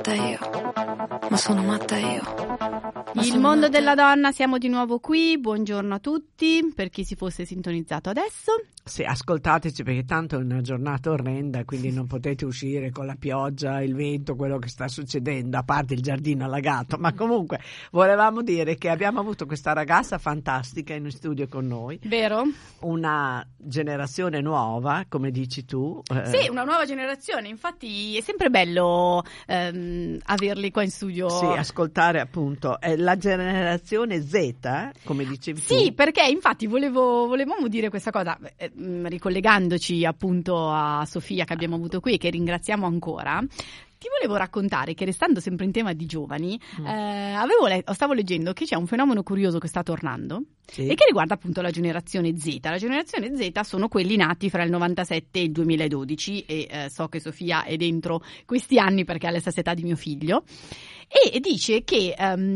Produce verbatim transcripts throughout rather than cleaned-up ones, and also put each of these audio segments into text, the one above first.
matta io, ma sono matta io. Ma Il sono mondo matta della io. donna, siamo di nuovo qui, buongiorno a tutti, per chi si fosse sintonizzato adesso. Sì, ascoltateci perché tanto è una giornata orrenda, quindi non potete uscire con la pioggia, il vento, quello che sta succedendo, a parte il giardino allagato. Ma comunque volevamo dire che abbiamo avuto questa ragazza fantastica in studio con noi. Vero? Una generazione nuova, come dici tu. eh, Sì, una nuova generazione, infatti è sempre bello ehm, averli qua in studio. Sì, ascoltare appunto è la generazione Z, eh, come dicevi tu. Sì, perché infatti volevo, volevamo dire questa cosa, eh, mh, ricollegandoci appunto a Sofia che abbiamo avuto qui e che ringraziamo ancora. Ti volevo raccontare che, restando sempre in tema di giovani, Mm. eh, avevo le- stavo leggendo che c'è un fenomeno curioso che sta tornando Sì. e che riguarda appunto la generazione Z. La generazione Z sono quelli nati fra il novantasette e il duemiladodici e eh, so che Sofia è dentro questi anni perché ha la stessa età di mio figlio e dice che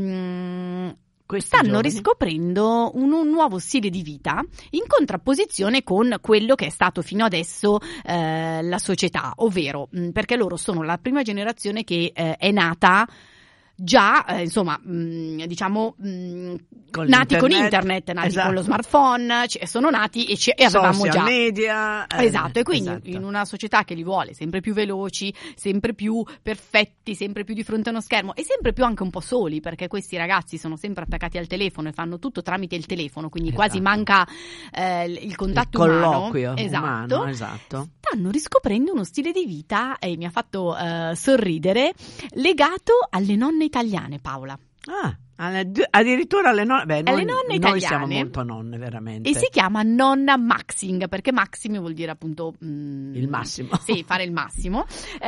ehm, Questi stanno giovani. riscoprendo un, un nuovo stile di vita in contrapposizione con quello che è stato fino adesso eh, la società, ovvero mh, perché loro sono la prima generazione che eh, è nata già, eh, insomma, mh, diciamo, mh, Con nati con l'internet. internet, nati Esatto. con lo smartphone, cioè, sono nati e, ce- e avevamo Social già. media. eh, Esatto, e quindi esatto. in una società che li vuole sempre più veloci, sempre più perfetti, sempre più di fronte a uno schermo e sempre più anche un po' soli, perché questi ragazzi sono sempre attaccati al telefono e fanno tutto tramite il telefono, quindi Esatto. quasi manca eh, il il contatto il umano. colloquio Esatto. umano, esatto. Stanno riscoprendo uno stile di vita e mi ha fatto eh, sorridere, legato alle nonne italiane, Paola. Ah, alle- addirittura alle nonne. Beh, Alle noi, nonne noi italiane. siamo molto nonne, veramente. E si chiama nonna maxing, perché maxing vuol dire appunto mm, Il massimo. Sì, fare il massimo.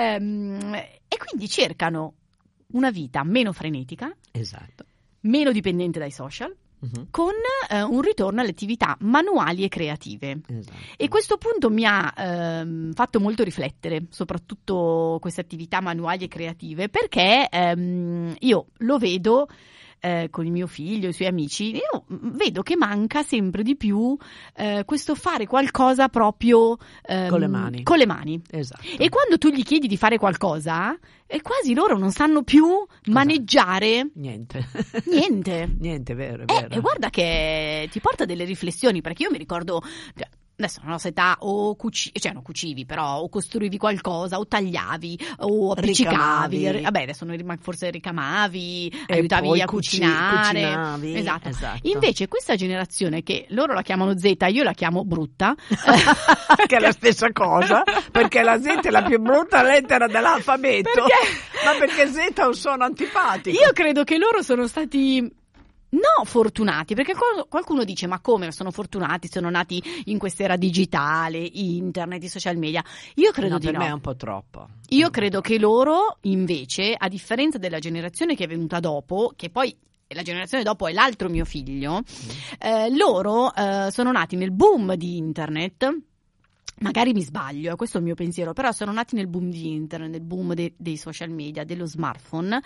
Ehm, e quindi cercano una vita meno frenetica, Esatto. meno dipendente dai social, Mhm. con eh, un ritorno alle attività manuali e creative. Esatto. E questo punto mi ha ehm, fatto molto riflettere, soprattutto queste attività manuali e creative, perché ehm, io lo vedo eh, con il mio figlio, i suoi amici, io vedo che manca sempre di più eh, questo fare qualcosa proprio ehm, Con le mani. con le mani. Esatto. E quando tu gli chiedi di fare qualcosa, e quasi loro non sanno più maneggiare Niente. niente. Niente, vero, è Eh, vero. e guarda che ti porta delle riflessioni, perché io mi ricordo, cioè, adesso nella nostra età o cuci- cioè non cucivi però, o costruivi qualcosa, o tagliavi, o appiccicavi, Ricamavi. vabbè adesso non ri- forse ricamavi, E aiutavi poi a cuci- cucinare, cucinavi. esatto. Esatto. Invece questa generazione che loro la chiamano Z, io la chiamo brutta, che è la stessa cosa, perché la Z è la più brutta lettera dell'alfabeto. Perché? Ma perché Z ha un suono antipatico. io credo che loro sono stati no fortunati, perché qual- qualcuno dice ma come sono fortunati, sono nati in quest'era digitale, internet, i social media. Io credo No, di per no. me è un po' troppo. Io credo che loro invece, a differenza della generazione che è venuta dopo, che poi la generazione dopo è l'altro mio figlio, eh, loro eh, sono nati nel boom di internet. Magari mi sbaglio, eh, questo è il mio pensiero, però sono nati nel boom di internet, nel boom de- dei social media, dello smartphone,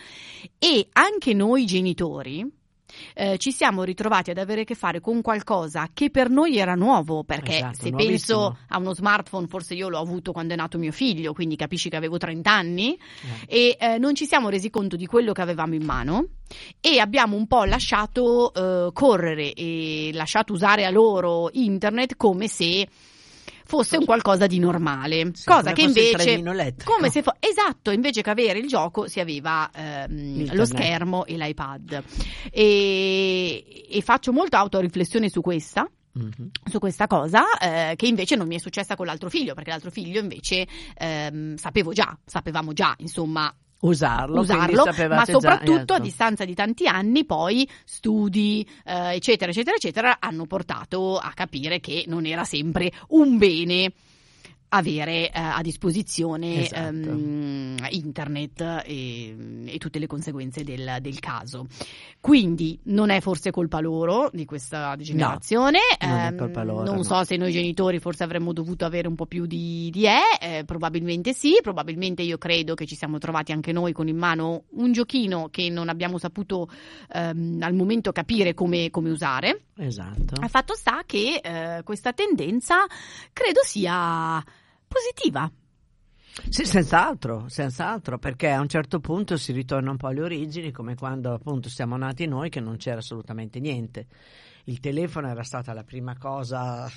e anche noi genitori eh, ci siamo ritrovati ad avere a che fare con qualcosa che per noi era nuovo, perché Esatto, se nuovissimo. penso a uno smartphone, forse io l'ho avuto quando è nato mio figlio, quindi capisci che avevo trenta anni, Eh. e eh, non ci siamo resi conto di quello che avevamo in mano e abbiamo un po' lasciato eh, correre e lasciato usare a loro internet come se fosse un qualcosa di normale, Sì, cosa come che fosse il invece trenino elettrico. come se fo- esatto, invece che avere il gioco si aveva ehm, Internet. lo schermo e l'iPad, e, e faccio molta autoriflessione su questa Mhm. su questa cosa eh, che invece non mi è successa con l'altro figlio, perché l'altro figlio invece ehm, sapevo già, sapevamo già insomma Usarlo, quindi usarlo, sapevate ma già, soprattutto a ecco. distanza di tanti anni poi studi eh, eccetera eccetera eccetera hanno portato a capire che non era sempre un bene avere eh, a disposizione Esatto. ehm, internet e, e tutte le conseguenze del, del caso. Quindi non è forse colpa loro di questa generazione, non è ehm, colpa loro, non no. so se noi genitori forse avremmo dovuto avere un po' più di, di eh, eh, probabilmente sì, probabilmente io credo che ci siamo trovati anche noi con in mano un giochino che non abbiamo saputo ehm, al momento capire come, come usare. Esatto. Il fatto sta che eh, questa tendenza credo sia positiva. Sì, senz'altro, senz'altro, perché a un certo punto si ritorna un po' alle origini, come quando appunto siamo nati noi, che non c'era assolutamente niente. Il telefono era stata la prima cosa,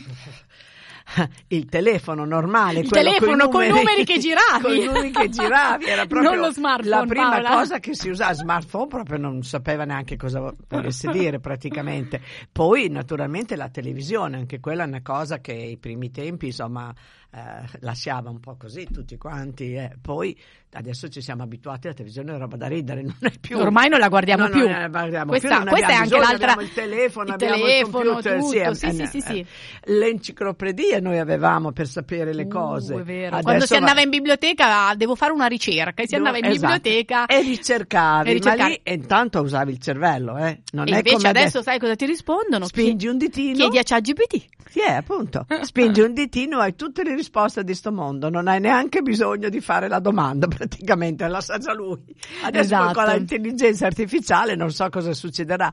il telefono normale, il quello telefono con i numeri, numeri che giravi, con i numeri che giravi, era proprio non lo smartphone, la prima Paola. cosa che si usava. Smartphone proprio non sapeva neanche cosa volesse dire praticamente. Poi naturalmente la televisione, anche quella è una cosa che ai primi tempi insomma eh, lasciava un po' così tutti quanti, eh. Poi adesso ci siamo abituati alla televisione, è roba da ridere, non è più, ormai non la guardiamo no, più, non la guardiamo questa, più, non questa è anche bisogno, l'altra, abbiamo il telefono, il abbiamo telefono, il computer, tutto, sì, sì, eh, sì, sì, sì. L'enciclopedia noi avevamo per sapere le cose, uh, è vero. Adesso quando si va... andava in biblioteca devo fare una ricerca e si Devo... andava in esatto. biblioteca e ricercavi, e ricercavi. ma lì e intanto usavi il cervello, eh? Non e è invece come adesso, adesso sai cosa ti rispondono? spingi un ditino, chiedi a ChatGPT. sì, è appunto, spingi un ditino, hai tutte le risposte di sto mondo, non hai neanche bisogno di fare la domanda, praticamente la sa già lui. Adesso Esatto. con l'intelligenza artificiale non so cosa succederà.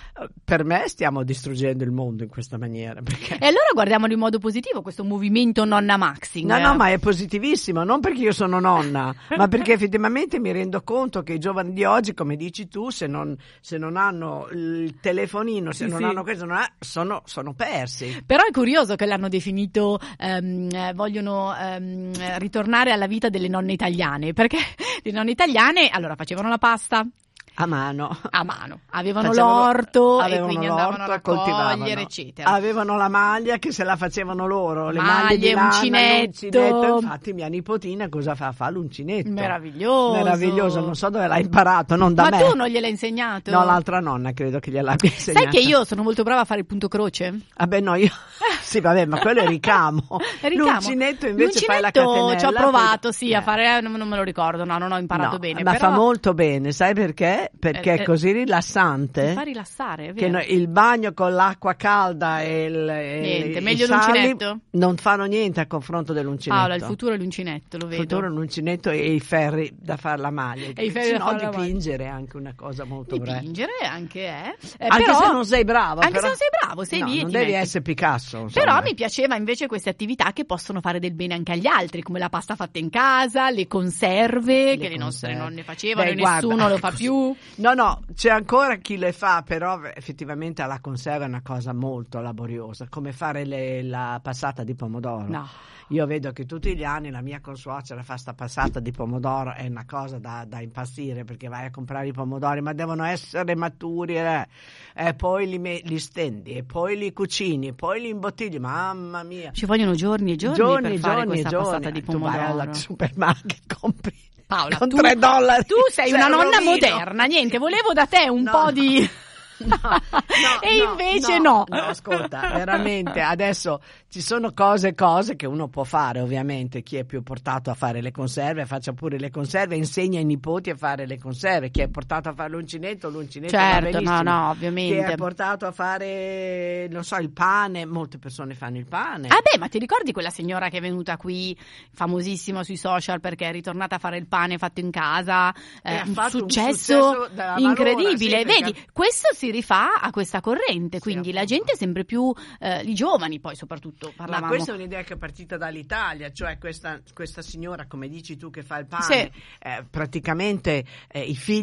Per me stiamo distruggendo il mondo in questa maniera, perché... E allora guardiamolo in modo positivo questo movimento nonna maxing. No, no, ma è positivissimo, non perché io sono nonna, ma perché effettivamente mi rendo conto che i giovani di oggi, come dici tu, se non, se non hanno il telefonino, se sì, non sì. hanno questo, non ha, sono, sono persi. Però è curioso che l'hanno definito, ehm, vogliono ehm, ritornare alla vita delle nonne italiane, perché le nonne italiane allora facevano la pasta A mano. a mano, avevano Facevano, l'orto avevano e quindi l'orto, andavano a coltivavano. raccogliere, eccetera. Avevano la maglia che se la facevano loro, le maglie, Maglie, di lana, uncinetto. l'uncinetto. Infatti mia nipotina cosa fa? Fa l'uncinetto. Meraviglioso. Meraviglioso, non so dove l'ha imparato, non da Ma me. tu non gliel'hai insegnato? No, l'altra nonna credo che gliel'abbia insegnata. Sai che io sono molto brava a fare il punto croce? Vabbè, no, io... Sì, vabbè, ma quello è ricamo. È ricamo. L'uncinetto invece L'uncinetto fai la catenella. ci ho provato, poi... sì, eh. a fare, non, non me lo ricordo, no, non ho imparato No, bene. ma però... fa molto bene, sai perché? Perché Eh, è eh, così rilassante. Ti fa rilassare, è Che vero. no- il bagno con l'acqua calda e il e Niente, i meglio sali l'uncinetto? non fanno niente a confronto dell'uncinetto. Paola, il futuro è l'uncinetto, lo Il vedo. futuro è l'uncinetto e i ferri da fare la maglia. E i ferri da no, fare la dipingere è anche una cosa molto brava. Dipingere anche è. Eh, Anche però, se non sei bravo. Anche però- se non sei bravo, sei no, lì e non ti devi metti. essere Picasso. Insomma. Però mi piaceva invece queste attività che possono fare del bene anche agli altri, come la pasta fatta in casa, le conserve Le che le nostre conserve. nonne facevano Beh, e guarda, nessuno lo fa così. più. No, no, c'è ancora chi le fa, però effettivamente alla conserva è una cosa molto laboriosa, come fare le- la passata di pomodoro. No. Io vedo che tutti gli anni la mia consuocera fa sta passata di pomodoro, è una cosa da, da impazzire, perché vai a comprare i pomodori, ma devono essere maturi, eh. E poi li, me- li stendi, e poi li cucini, e poi li imbottigli, mamma mia. Ci vogliono giorni e giorni, Giorni, per fare giorni, questa giorni. passata di Tu vai pomodoro. al supermarket, compri Paola, con tu, tre dollari. tu sei c'è una il nonna rovino. moderna, niente, volevo da te un No, po' no. di... No, no, e no, invece no. no. No, ascolta, veramente, adesso ci sono cose e cose che uno può fare, ovviamente. Chi è più portato a fare le conserve, faccia pure le conserve, insegna ai nipoti a fare le conserve. Chi è portato a fare l'uncinetto, l'uncinetto va Certo, benissimo. no, no, ovviamente. Chi è portato a fare, non so, il pane, molte persone fanno il pane. Ah beh, ma ti ricordi quella signora che è venuta qui, famosissima sui social perché è ritornata a fare il pane fatto in casa, E eh, ha un fatto un successo, successo della valora, incredibile. sì, perché- Vedi, questo si rifà a questa corrente, quindi la appunto. gente è sempre più, eh, i giovani poi soprattutto, Ma parlavamo. questa è un'idea che è partita dall'Italia, cioè questa, questa signora, come dici tu, che fa il pane, Sì. eh, praticamente eh, i figli